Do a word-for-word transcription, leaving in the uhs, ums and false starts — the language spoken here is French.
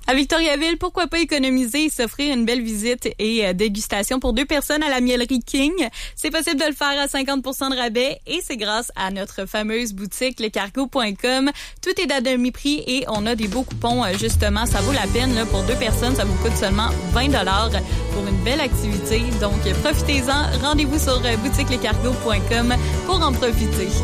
À Victoriaville, pourquoi pas économiser et s'offrir une belle visite et euh, dégustation pour deux personnes à la Mielerie King. C'est possible de le faire à cinquante pour cent de rabais et c'est grâce à notre fameuse boutique lecargo point com. Tout est à demi-prix et on a des beaux coupons. Euh, justement, ça vaut la peine là, pour deux personnes. Ça vous coûte seulement vingt dollars pour une belle activité. Donc, profitez-en. Rendez-vous sur euh, boutique lecargo point com pour en profiter.